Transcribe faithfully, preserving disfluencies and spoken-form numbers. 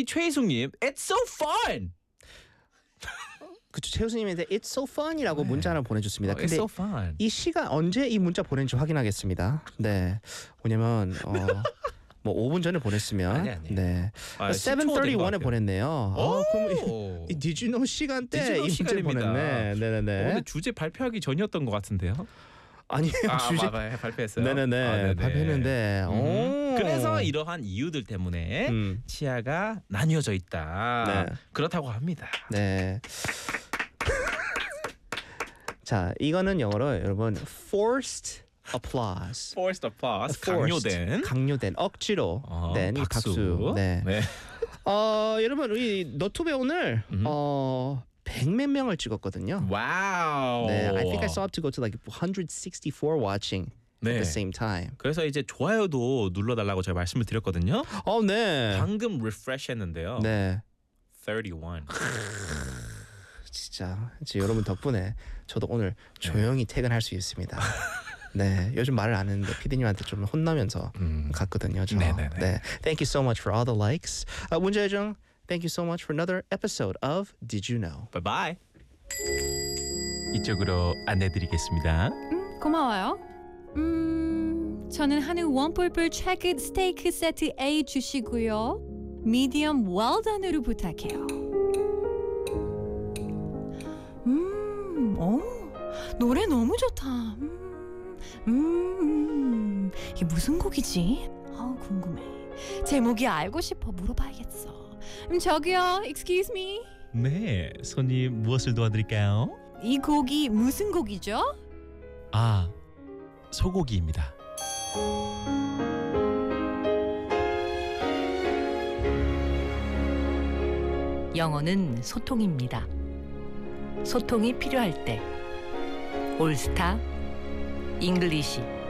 우리 최희숙님, it's so fun. 그쵸, 최우수님한테 It's so fun이라고 네. 문자 하나 보내줬습니다. 어, 근데 it's so fun. 이 시간 언제 이 문자 보낸지 확인하겠습니다. 네, 왜냐면 어, 뭐 오 분 전에 보냈으면 아니, 아니. 네, 아, 십 초 된것 seven thirty-one에 같아요. 보냈네요. 어, 그럼 이, 오. 이 Did you know 시간대 Did you know 이 문자 시간입니다. 보냈네. 네네네. 어, 근데 주제 발표하기 전이었던 것 같은데요. 아니에요, 아, 주제. 아, 아, 발표했어요. 네네네, 아, 네네. 발표했는데. 음. 오. 그래서 이러한 이유들 때문에 음. 치아가 나뉘어져 있다. 네. 그렇다고 합니다. 네. 자, 이거는 영어로 여러분 forced applause. Forced applause, Forced, 강요된 강요된 억지로 어, 된 이 박수. 박수. 네. 네. 어, 여러분 우리 너튜브에 오늘 음. 어 백몇 명을 찍었거든요. 와우. 네, I think I saw up to go to like one hundred sixty-four watching at 네. the same time. 그래서 이제 좋아요도 눌러달라고 제가 말씀을 드렸거든요. 어, 네. 방금 리프레시했는데요. 네. 삼십일. 진짜 지금 여러분 덕분에 저도 오늘 조용히 퇴근할 수 있습니다. 네, 요즘 말을 안 했는데 피디님한테 좀 혼나면서 음. 갔거든요. 저. 네네네. 네, thank you so much for all the likes. Uh, 문제정, thank you so much for another episode of Did You Know? Bye bye. 이쪽으로 안내드리겠습니다. 음, 고마워요. 음, 저는 한우 원뿔뿔 체크 스테이크 세트 A 주시고요. 미디엄 웰던으로 부탁해요. 음, 오, 노래 너무 좋다. 음, 음, 이게 무슨 곡이지? 아, 궁금해. 제목이 알고 싶어 물어봐야겠어. 음, 저기요, excuse me. 네, 손님 무엇을 도와드릴까요? 이 곡이 무슨 곡이죠? 아, 소고기입니다. 영어는 소통입니다. 소통이 필요할 때 올스타 잉글리시